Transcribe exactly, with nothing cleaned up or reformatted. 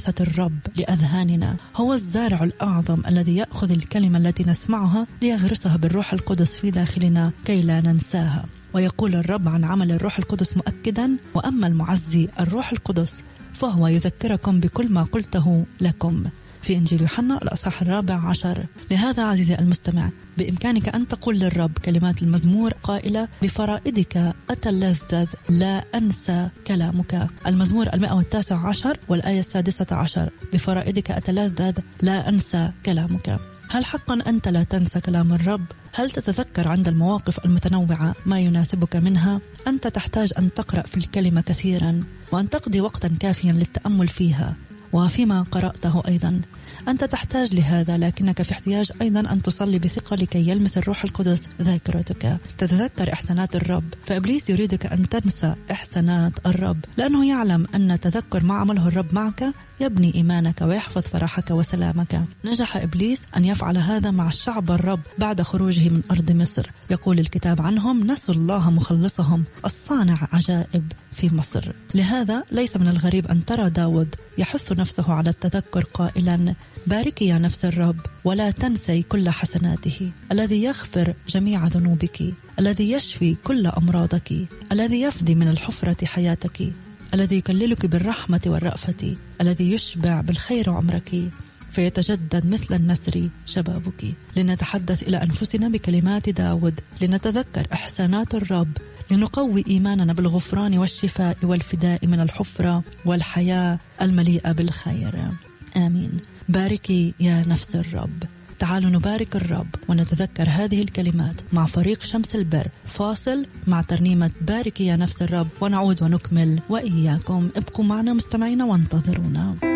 نفحصة الرب لأذهاننا، هو الزارع الأعظم الذي يأخذ الكلمة التي نسمعها ليغرسها بالروح القدس في داخلنا كي لا ننساها. ويقول الرب عن عمل الروح القدس مؤكدا: وأما المعزي الروح القدس فهو يذكركم بكل ما قلته لكم، في إنجيل يوحنا الأصحاح الرابع عشر. لهذا عزيزي المستمع بإمكانك أن تقول للرب كلمات المزمور قائلة: بفرائدك أتلذذ لا أنسى كلامك. المزمور المئة والتاسع عشر والآية السادسة عشر: بفرائدك أتلذذ لا أنسى كلامك. هل حقا أنت لا تنسى كلام الرب؟ هل تتذكر عند المواقف المتنوعة ما يناسبك منها؟ أنت تحتاج أن تقرأ في الكلمة كثيرا وأن تقضي وقتا كافيا للتأمل فيها وفيما قرأته أيضا. أنت تحتاج لهذا، لكنك في احتياج أيضا أن تصلي بثقة لكي يلمس الروح القدس ذاكرتك، تتذكر إحسانات الرب. فإبليس يريدك أن تنسى إحسانات الرب، لأنه يعلم أن تذكر ما عمله الرب معك يبني إيمانك ويحفظ فرحك وسلامك. نجح إبليس أن يفعل هذا مع الشعب الرب بعد خروجه من أرض مصر. يقول الكتاب عنهم: نسوا الله مخلصهم الصانع عجائب في مصر. لهذا ليس من الغريب أن ترى داود يحث نفسه على التذكر قائلا: باركي يا نفس الرب ولا تنسي كل حسناته، الذي يغفر جميع ذنوبك، الذي يشفي كل أمراضك، الذي يفدي من الحفرة حياتك، الذي يكللك بالرحمة والرأفة، الذي يشبع بالخير عمرك فيتجدد مثل النسر شبابك. لنتحدث إلى أنفسنا بكلمات داود، لنتذكر إحسانات الرب، لنقوي إيماننا بالغفران والشفاء والفداء من الحفرة والحياة المليئة بالخير. آمين. باركي يا نفس الرب. تعالوا نبارك الرب ونتذكر هذه الكلمات مع فريق شمس البر. فاصل مع ترنيمة باركي يا نفس الرب ونعود ونكمل وإياكم. ابقوا معنا مستمعين وانتظرونا.